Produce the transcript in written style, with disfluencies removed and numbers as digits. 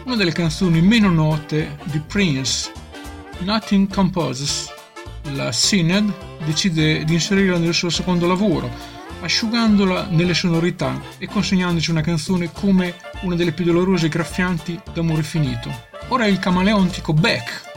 una delle canzoni meno note di Prince, Nothing Composes. La Synod decide di inserirla nel suo secondo lavoro, asciugandola nelle sonorità e consegnandoci una canzone come una delle più dolorose e graffianti d'amore finito. Ora è il camaleontico Beck